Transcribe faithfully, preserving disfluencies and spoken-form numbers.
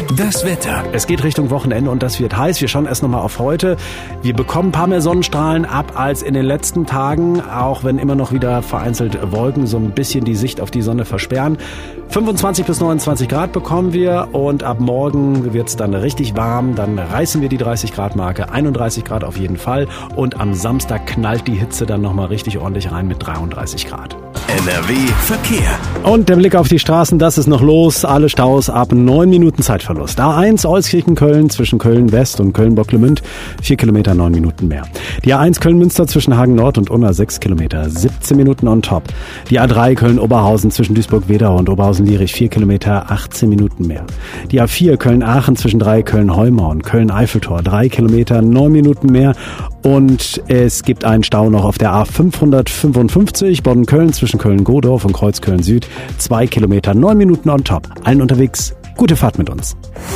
Das Wetter. Es geht Richtung Wochenende und das wird heiß. Wir schauen erst nochmal auf heute. Wir bekommen ein paar mehr Sonnenstrahlen ab als in den letzten Tagen, auch wenn immer noch wieder vereinzelt Wolken so ein bisschen die Sicht auf die Sonne versperren. fünfundzwanzig bis neunundzwanzig Grad bekommen wir und ab morgen wird es dann richtig warm. Dann reißen wir die dreißig Grad Marke, einunddreißig Grad auf jeden Fall. Und am Samstag knallt die Hitze dann nochmal richtig ordentlich rein mit dreiunddreißig Grad. N R W Verkehr. Und der Blick auf die Straßen, das ist noch los. Alle Staus ab neun Minuten Zeitverlust. A eins Euskirchen-Köln zwischen Köln-West und Köln-Bocklemünd, vier Kilometer, neun Minuten mehr. Die A eins Köln-Münster zwischen Hagen-Nord und Unna, sechs Kilometer, siebzehn Minuten on top. Die A drei Köln-Oberhausen zwischen Duisburg-Wedau und Oberhausen-Lierich, vier Kilometer, achtzehn Minuten mehr. Die A vier Köln-Aachen zwischen drei Köln-Heumau und Köln-Eiffeltor, drei Kilometer, neun Minuten mehr. Und es gibt einen Stau noch auf der A fünfhundertfünfundfünfzig Bodden-Köln zwischen Köln-Godorf und Kreuzköln Süd, zwei Kilometer, neun Minuten on top. Allen unterwegs, gute Fahrt mit uns.